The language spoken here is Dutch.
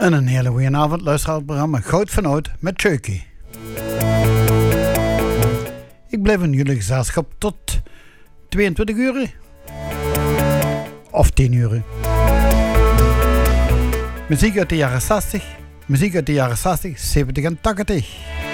En een hele goede avond, luister het programma Goud van Oud met Chucky. Ik blijf in jullie gezelschap tot 22 uur. Of 10 uur. Muziek uit de jaren 60, muziek uit de jaren 60, 70 en 80.